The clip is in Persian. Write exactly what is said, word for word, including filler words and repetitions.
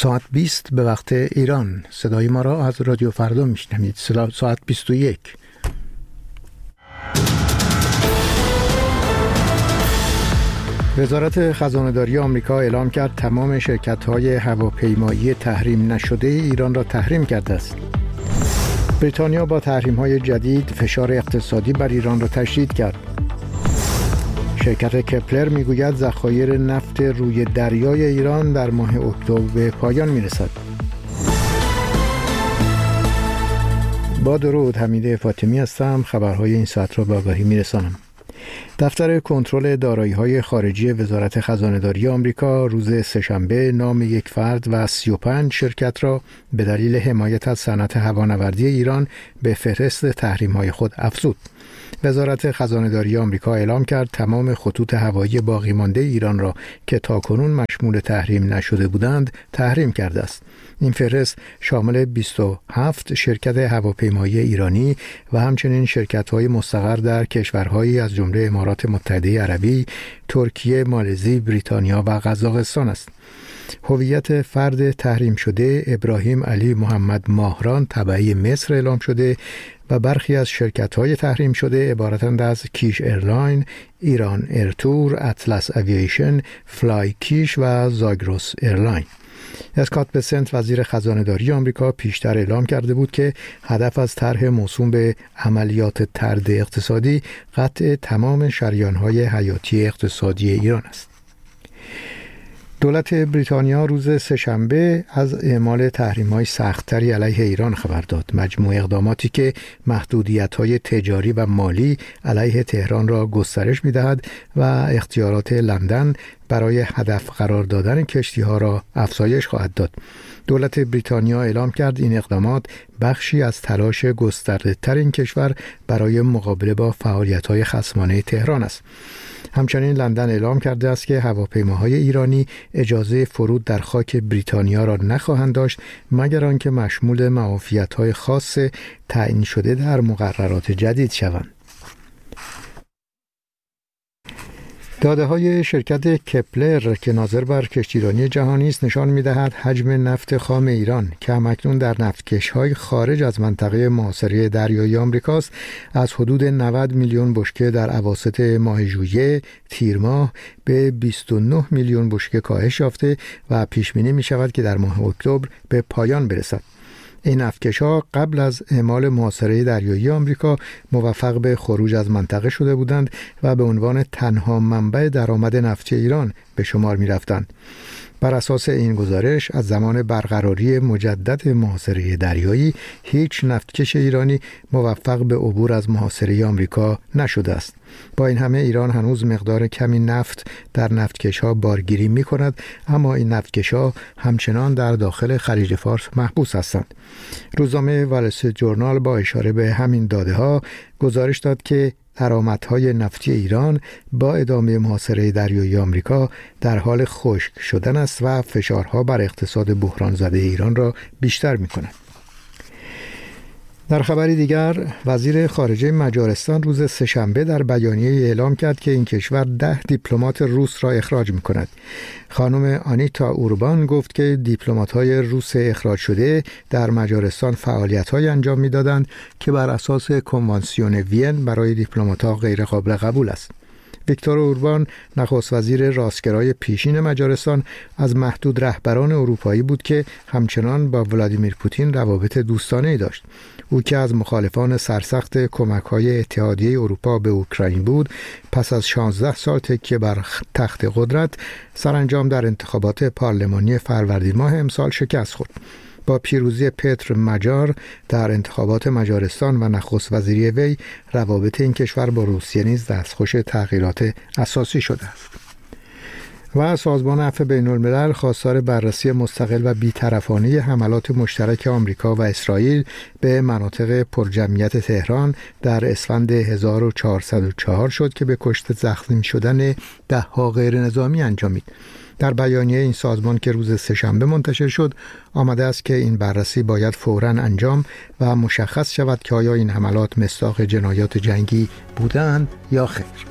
ساعت بیست به وقت ایران. صدای ما را از رادیو فردا میشنوید. ساعت بیست و یک. وزارت خزانه‌داری آمریکا اعلام کرد تمام شرکت‌های هواپیمایی تحریم نشده ایران را تحریم کرده است. بریتانیا با تحریم‌های جدید فشار اقتصادی بر ایران را تشدید کرد. شرکت کپلر میگوید ذخایر نفت روی دریای ایران در ماه اکتبر به پایان میرسد. با درود، حمید فاطمی هستم. خبرهای این ساعت را به آگاهی میرسانم. دفتر کنترل دارایی‌های خارجی وزارت خزانه‌داری آمریکا روز سه‌شنبه نام یک فرد و سی و پنج شرکت را به دلیل حمایت از صنعت هوانوردی ایران به فهرست تحریم‌های خود افزود. وزارت خزانه‌داری آمریکا اعلام کرد تمام خطوط هوایی باقی مانده ایران را که تاکنون مشمول تحریم نشده بودند تحریم کرده است. این فهرست شامل بیست و هفت شرکت هواپیمایی ایرانی و همچنین شرکت‌های مستقر در کشورهایی از جمله امارات متحده عربی، ترکیه، مالزی، بریتانیا و قزاقستان است. هویت فرد تحریم شده ابراهیم علی محمد ماهران تبعی مصر اعلام شده و برخی از شرکت‌های تحریم شده عبارتند از کیش ایرلاین، ایران ایرتور، اطلس اوییشن، فلای کیش و زاگرس ایرلاین. اسکات بسنت وزیر خزانه‌داری آمریکا پیشتر اعلام کرده بود که هدف از طرح موسوم به عملیات طرد اقتصادی قطع تمام شریان‌های حیاتی اقتصادی ایران است. دولت بریتانیا روز سه‌شنبه از اعمال تحریم‌های سخت‌تری علیه ایران خبر داد. مجموع اقداماتی که محدودیت‌های تجاری و مالی علیه تهران را گسترش می‌دهد و اختیارات لندن برای هدف قرار دادن کشتی‌ها را افزایش خواهد داد. دولت بریتانیا اعلام کرد این اقدامات بخشی از تلاش گسترده‌تر این کشور برای مقابله با فعالیت‌های خصمانه تهران است. همچنین لندن اعلام کرده است که هواپیماهای ایرانی اجازه فرود در خاک بریتانیا را نخواهند داشت مگر آنکه مشمول معافیت‌های خاص تعیین شده در مقررات جدید شوند. داده‌های شرکت کپلر که ناظر بر کشتیرانی جهانی است نشان می‌دهد حجم نفت خام ایران که همکنون در نفتکش‌های خارج از منطقه محاصره دریایی آمریکاست از حدود نود میلیون بشکه در اواسط ماه ژوئیه تیر ماه به بیست و نه میلیون بشکه کاهش یافته و پیش‌بینی می‌شود که در ماه اکتبر به پایان برسد. این نفتکش‌ها قبل از اعمال محاصره دریایی آمریکا موفق به خروج از منطقه شده بودند و به عنوان تنها منبع درآمد نفتی ایران به شمار می‌رفتند. بر اساس این گزارش از زمان برقراری مجدد محاصره دریایی هیچ نفتکش ایرانی موفق به عبور از محاصره آمریکا نشده است. با این همه ایران هنوز مقدار کمی نفت در نفتکش‌ها بارگیری می‌کند، اما این نفتکش‌ها همچنان در داخل خلیج فارس محبوس هستند. روزنامه وال استریت جورنال با اشاره به همین داده‌ها گزارش داد که درآمدهای نفتی ایران با ادامه محاصره دریایی آمریکا در حال خشک شدن است و فشارها بر اقتصاد بحران زده ایران را بیشتر می‌کند. در خبری دیگر، وزیر خارجه مجارستان روز سه‌شنبه در بیانیه اعلام کرد که این کشور ده دیپلمات روس را اخراج می‌کند. خانم آنیتا اوربان گفت که دیپلمات‌های روس اخراج شده در مجارستان فعالیت‌های انجام می‌دادند که بر اساس کنوانسیون وین برای دیپلمات‌ها غیر قابل قبول است. ویکتور اوربان نخست وزیر راستگرای پیشین مجارستان از محدود رهبران اروپایی بود که همچنان با ولادیمیر پوتین روابط دوستانه‌ای داشت. او که از مخالفان سرسخت کمک‌های اتحادیه اروپا به اوکراین بود، پس از شانزده سال تکیه بر تخت قدرت سرانجام در انتخابات پارلمانی فروردین ماه امسال شکست خورد. با پیروزی پتر مجار در انتخابات مجارستان و نخست وزیری وی، روابط این کشور با روسیه نیز دستخوش تغییرات اساسی شده است. و سازمان عفو بین‌الملل خواستار بررسی مستقل و بی‌طرفانه حملات مشترک آمریکا و اسرائیل به مناطق پرجمعیت تهران در اسفند هزار و چهارصد و چهار شد که به کشته زخمی شدن ده‌ها غیر نظامی انجامید. در بیانیه این سازمان که روز سه‌شنبه منتشر شد آمده است که این بررسی باید فوراً انجام و مشخص شود که آیا این حملات مصداق جنایات جنگی بودند یا خیر.